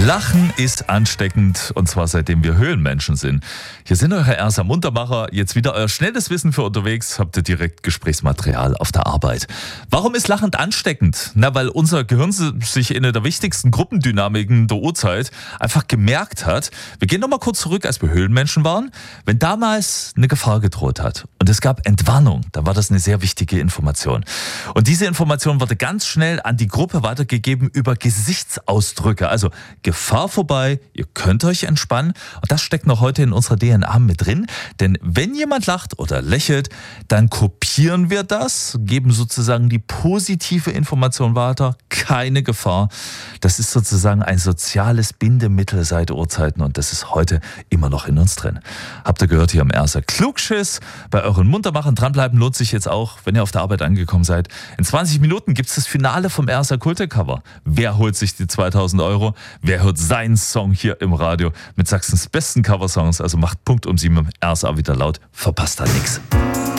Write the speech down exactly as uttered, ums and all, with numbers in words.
Lachen ist ansteckend, und zwar seitdem wir Höhlenmenschen sind. Hier sind eure R S A Muntermacher, jetzt wieder euer schnelles Wissen für unterwegs, habt ihr direkt Gesprächsmaterial auf der Arbeit. Warum ist Lachen ansteckend? Na, weil unser Gehirn sich in einer der wichtigsten Gruppendynamiken der Urzeit einfach gemerkt hat, wir gehen nochmal kurz zurück, als wir Höhlenmenschen waren, wenn damals eine Gefahr gedroht hat und es gab Entwarnung, dann war das eine sehr wichtige Information. Und diese Information wurde ganz schnell an die Gruppe weitergegeben über Gesichtsausdrücke, also Gefahr vorbei, ihr könnt euch entspannen. Und das steckt noch heute in unserer D N A mit drin. Denn wenn jemand lacht oder lächelt, dann kopieren wir das, geben sozusagen die positive Information weiter. Keine Gefahr. Das ist sozusagen ein soziales Bindemittel seit Urzeiten und das ist heute immer noch in uns drin. Habt ihr gehört hier am R S A Klugschiss? Bei euren Muntermachern dranbleiben lohnt sich jetzt auch, wenn ihr auf der Arbeit angekommen seid. In zwanzig Minuten gibt es das Finale vom R S A Kulte-Cover. Wer holt sich die zweitausend Euro? Wer hört seinen Song hier im Radio mit Sachsens besten Coversongs? Also macht Punkt um sieben im R S A wieder laut. Verpasst da nichts.